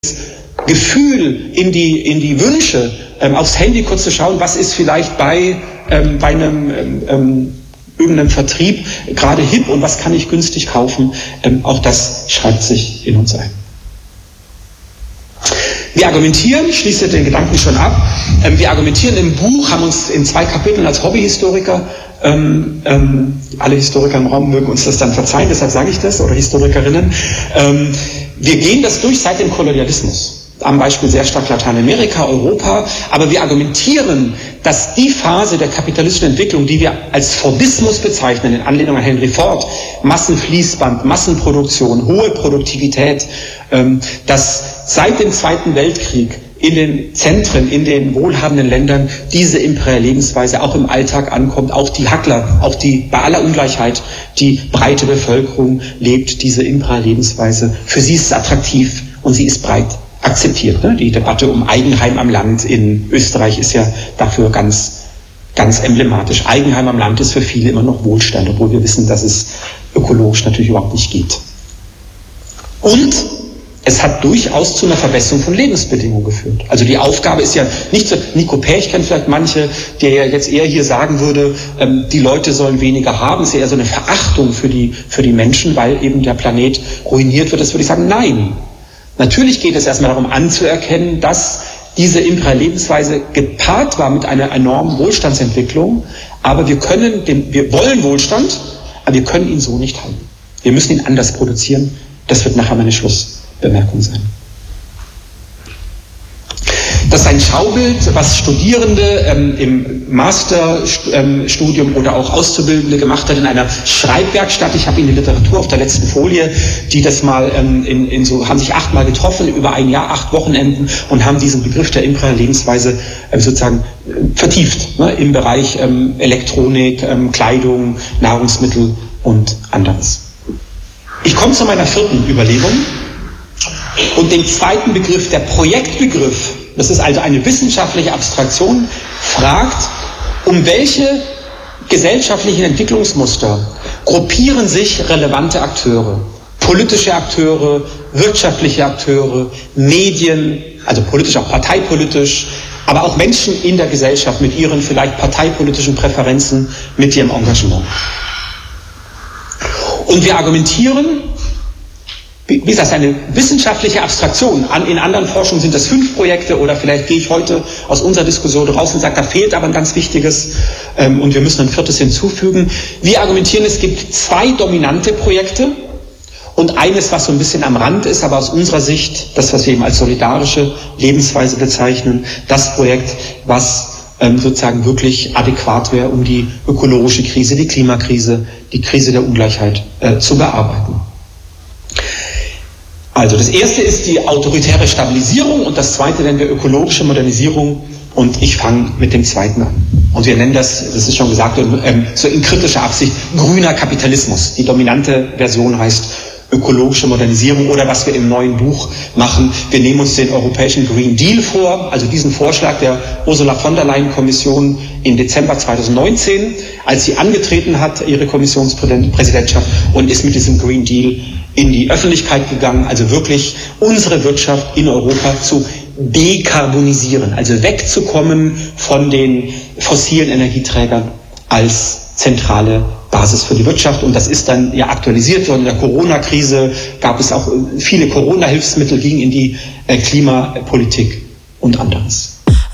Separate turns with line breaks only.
Gefühl, in die Wünsche, aufs Handy kurz zu schauen, was ist vielleicht bei einem irgendeinem Vertrieb gerade hip und was kann ich günstig kaufen, auch das schreibt sich in uns ein. Wir argumentieren, ich schließe den Gedanken schon ab, wir argumentieren im Buch, haben uns in 2 Kapiteln als Hobbyhistoriker, alle Historiker im Raum mögen uns das dann verzeihen, deshalb sage ich das, oder Historikerinnen, wir gehen das durch seit dem Kolonialismus. Am Beispiel sehr stark Lateinamerika, Europa, aber wir argumentieren, dass die Phase der kapitalistischen Entwicklung, die wir als Fordismus bezeichnen, in Anlehnung an Henry Ford, Massenfließband, Massenproduktion, hohe Produktivität, dass seit dem Zweiten Weltkrieg in den Zentren, in den wohlhabenden Ländern diese imperiale Lebensweise auch im Alltag ankommt, auch die Hackler, auch die, bei aller Ungleichheit, die breite Bevölkerung lebt diese imperiale Lebensweise. Für sie ist es attraktiv und sie ist breit akzeptiert. Ne? Die Debatte um Eigenheim am Land in Österreich ist ja dafür ganz emblematisch. Eigenheim am Land ist für viele immer noch Wohlstand, obwohl wir wissen, dass es ökologisch natürlich überhaupt nicht geht. Und es hat durchaus zu einer Verbesserung von Lebensbedingungen geführt. Also die Aufgabe ist ja nicht so, Nico Perch kennt vielleicht manche, der ja jetzt eher hier sagen würde, die Leute sollen weniger haben, ist ja eher so eine Verachtung für die Menschen, weil eben der Planet ruiniert wird. Das würde ich sagen, nein. Natürlich geht es erstmal darum anzuerkennen, dass diese imperiale Lebensweise gepaart war mit einer enormen Wohlstandsentwicklung, aber wir wollen Wohlstand, aber wir können ihn so nicht halten. Wir müssen ihn anders produzieren. Das wird nachher meine Schlussbemerkung sein. Das ist ein Schaubild, was Studierende im Masterstudium oder auch Auszubildende gemacht hat in einer Schreibwerkstatt. Ich habe Ihnen die Literatur auf der letzten Folie, die das mal haben sich 8-mal getroffen über ein Jahr, 8 Wochenenden und haben diesen Begriff der imperialen Lebensweise sozusagen vertieft, ne, im Bereich Elektronik, Kleidung, Nahrungsmittel und anderes. Ich komme zu meiner 4. Überlegung und dem zweiten Begriff, der Projektbegriff. Das ist also eine wissenschaftliche Abstraktion, fragt, um welche gesellschaftlichen Entwicklungsmuster gruppieren sich relevante Akteure, politische Akteure, wirtschaftliche Akteure, Medien, also politisch auch parteipolitisch, aber auch Menschen in der Gesellschaft mit ihren vielleicht parteipolitischen Präferenzen, mit ihrem Engagement. Und wir argumentieren, wie gesagt, eine wissenschaftliche Abstraktion. In anderen Forschungen sind das 5 Projekte oder vielleicht gehe ich heute aus unserer Diskussion raus und sage, da fehlt aber ein ganz wichtiges und wir müssen ein 4. hinzufügen. Wir argumentieren, es gibt 2 dominante Projekte und eines, was so ein bisschen am Rand ist, aber aus unserer Sicht, das, was wir eben als solidarische Lebensweise bezeichnen, das Projekt, was sozusagen wirklich adäquat wäre, um die ökologische Krise, die Klimakrise, die Krise der Ungleichheit zu bearbeiten. Also das erste ist die autoritäre Stabilisierung und das zweite nennen wir ökologische Modernisierung und ich fange mit dem zweiten an. Und wir nennen das ist schon gesagt, so in kritischer Absicht, grüner Kapitalismus. Die dominante Version heißt ökologische Modernisierung oder was wir im neuen Buch machen. Wir nehmen uns den europäischen Green Deal vor, also diesen Vorschlag der Ursula von der Leyen Kommission im Dezember 2019, als sie angetreten hat, ihre Kommissionspräsidentschaft und ist mit diesem Green Deal in die Öffentlichkeit gegangen, also wirklich unsere Wirtschaft in Europa zu dekarbonisieren, also wegzukommen von den fossilen Energieträgern als zentrale Basis für die Wirtschaft. Und das ist dann ja aktualisiert worden. In der Corona-Krise gab es auch viele Corona-Hilfsmittel, gingen in die Klimapolitik und anderes.